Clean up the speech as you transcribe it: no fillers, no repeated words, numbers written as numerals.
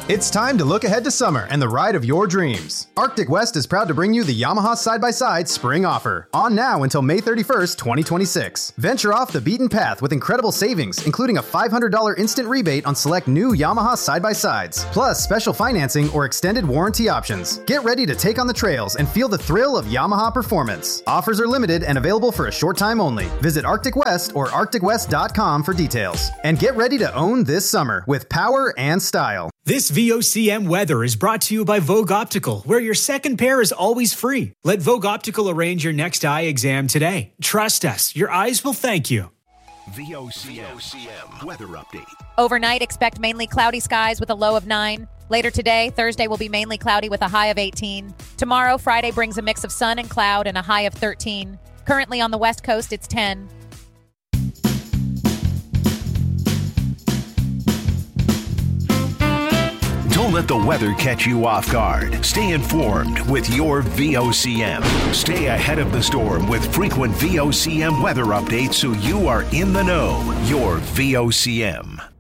It's time to look ahead to summer and the ride of your dreams. Arctic West is proud to bring you the Yamaha Side-by-Side Spring Offer. On now until May 31st, 2026. Venture off the beaten path with incredible savings, including a $500 instant rebate on select new Yamaha Side-by-Sides, plus special financing or extended warranty options. Get ready to take on the trails and feel the thrill of Yamaha performance. Offers are limited and available for a short time only. Visit Arctic West or arcticwest.com for details. And get ready to own this summer with power and style. This VOCM weather is brought to you by Vogue Optical, where your second pair is always free. Let Vogue Optical arrange your next eye exam today. Trust us, your eyes will thank you. VOCM weather update. Overnight, expect mainly cloudy skies with a low of 9. Later today, Thursday will be mainly cloudy with a high of 18. Tomorrow, Friday brings a mix of sun and cloud and a high of 13. Currently on the West Coast, it's 10. Don't let the weather catch you off guard. Stay informed with your VOCM. Stay ahead of the storm with frequent VOCM weather updates so you are in the know. Your VOCM.